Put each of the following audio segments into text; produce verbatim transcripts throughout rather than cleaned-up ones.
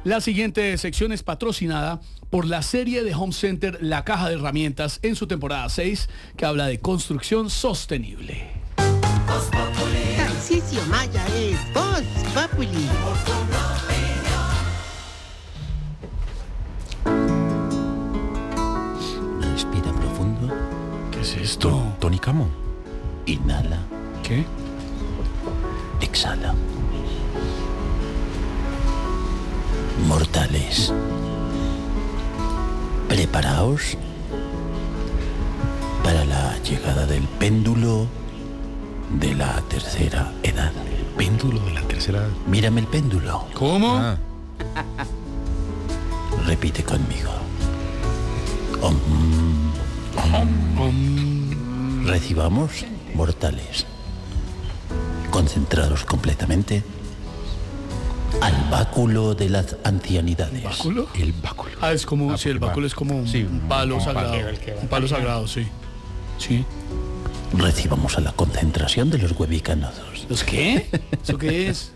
La siguiente sección es patrocinada por la serie de Home Center La Caja de Herramientas en su temporada seis, que habla de construcción sostenible. Tarcisio Maya es Voz Populi. Respira profundo. ¿Qué es esto? Tonicamo. Inhala. ¿Qué? Exhala. Mortales, preparaos para la llegada del péndulo de la tercera edad. Péndulo de la tercera edad. Mírame el péndulo. ¿Cómo? Ah, Repite conmigo. Om. Um, Recibamos, mortales, concentrados completamente, al báculo de las ancianidades. ¿Báculo? el báculo. Ah, es como, Ah, sí, el porque báculo va- es como un, sí, un palo un sagrado. palo, Un palo sagrado, sí. Sí. Recibamos a la concentración de los huevicanudos. ¿Los qué? ¿Eso qué es?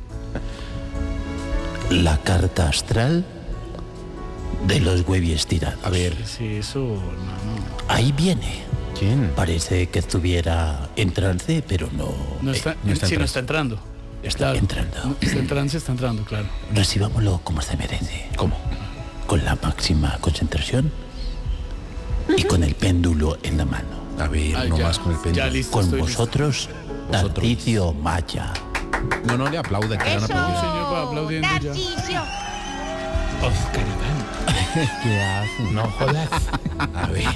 La carta astral de los hueviestirados. A ver, Sí, eso, no, no. Ahí viene. ¿quién? Parece que estuviera en trance, pero no. No está, no está en sí, no trance. está entrando. Está Claro. entrando. No, está en trance, está entrando, claro. Recibámoslo como se merece. ¿Cómo? Con la máxima concentración y con el péndulo en la mano. A ver, Ah, no ya, más con el péndulo. ya listo. Con estoy vosotros, Vosotros. Tarcisio Maya. No, no le aplaudan, que le van a Sí, aplaudir. señor, va aplaudiendo ya. Tarcisio. Oscar Iván. ¿Qué hacen? No jodas. A ver.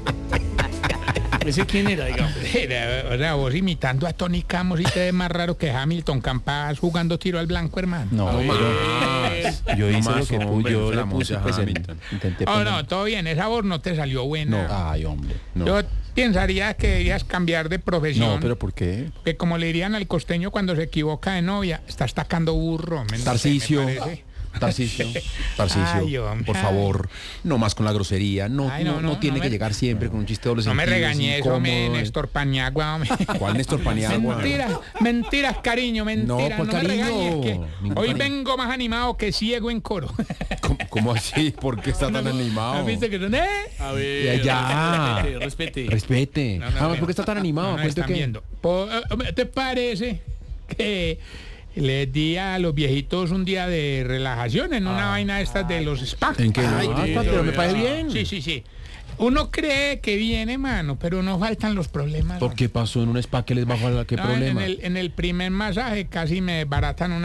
¿Ese quién era, digamos? Era, o sea, vos imitando a Tony Camo y te ves más raro que Hamilton Campas jugando tiro al blanco, hermano. No, A ver. pero yo No hice más, lo que pude. hombre, Yo le Flamón, puse, ya, pues, en- Hamilton. intenté Oh, poner- no, todo bien, esa voz no te salió buena. No, ay, hombre. No. Yo pensaría que debías cambiar de profesión. No, pero ¿por qué? Que como le dirían al costeño cuando se equivoca de novia, estás tacando burro. me- Tarcisio. me parece. Tarcisio, Tarcisio, Ay, hombre. por favor, no más con la grosería, no, Ay, no, no, no no, tiene no que me- llegar siempre con un chiste doble No me sentido, es regañes, hombre, incómodo, eh. Néstor Paniagua, hombre. ¿Cuál Néstor Paniagua? Mentiras, mentiras, cariño, mentiras. No, ¿cuál me cariño? regañes, que Ningún hoy cariño. vengo más animado que ciego en coro. ¿Cómo, cómo así? ¿Por qué está tan ¿No animado? viste que son, eh? A ver, Ya, ya. respete, respete. Respete. No, no, Ah, no. ¿por qué está tan animado? No, no ¿Cuente están qué? viendo. Po- eh, ¿Te parece que les di a los viejitos un día de relajación en una vaina estas de los spa? ¿En qué? Ay, Ah, sí, pero me sí, parece sí. bien. Sí, sí, sí. Uno cree que viene, mano, pero no faltan los problemas. ¿Por qué pasó en un spa que les bajó a la qué No, en- problema? En el, en el primer masaje casi me baratan una